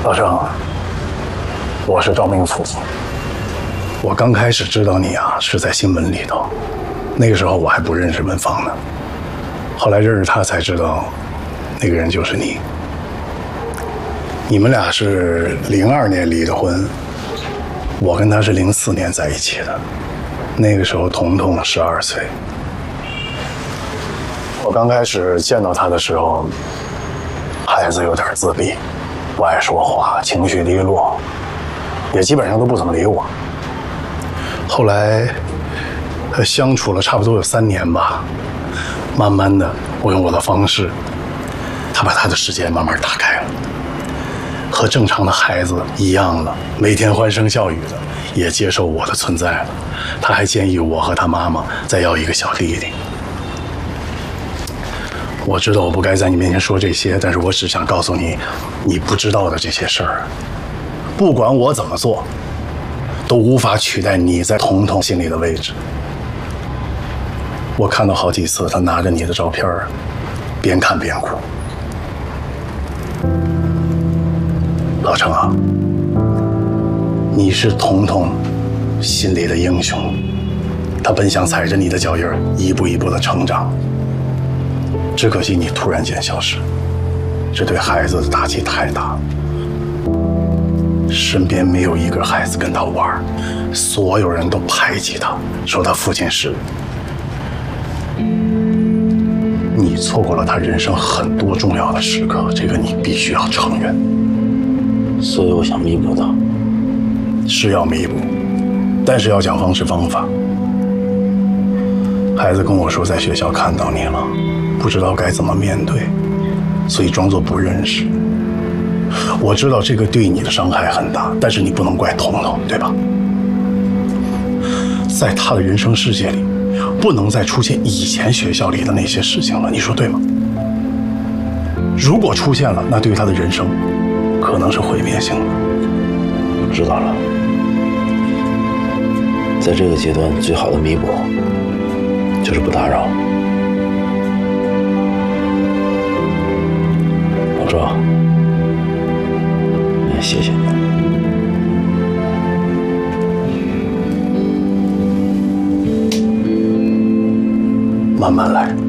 老郑，我是赵明福。我刚开始知道你啊，是在新闻里头，那个时候我还不认识文芳呢。后来认识他才知道，那个人就是你。你们俩是02年离的婚，我跟他是04年在一起的，那个时候彤彤12岁。我刚开始见到他的时候，孩子有点自闭，不爱说话，情绪低落，也基本上都不怎么理我。后来相处了差不多有3年吧，慢慢的我用我的方式，他把他的世界慢慢打开了，和正常的孩子一样了，每天欢声笑语的，也接受我的存在了。他还建议我和他妈妈再要一个小弟弟。我知道我不该在你面前说这些，但是我只想告诉你，你不知道的这些事儿，不管我怎么做，都无法取代你在彤彤心里的位置。我看到好几次他拿着你的照片，边看边哭。老程啊，你是彤彤心里的英雄，他本想踩着你的脚印一步一步的成长，只可惜你突然间消失，这对孩子的打击太大了。身边没有一个孩子跟他玩，所有人都排挤他，说他父亲是。你错过了他人生很多重要的时刻，这个你必须要承认。 所以我想弥补他。 是要弥补，但是要讲方式方法。孩子跟我说在学校看到你了，不知道该怎么面对，所以装作不认识。我知道这个对你的伤害很大，但是你不能怪彤彤，对吧？在他的人生世界里，不能再出现以前学校里的那些事情了，你说对吗？如果出现了，那对于他的人生可能是毁灭性的。 知道了，在这个阶段最好的弥补就是不打扰。老赵，谢谢你。 慢慢来。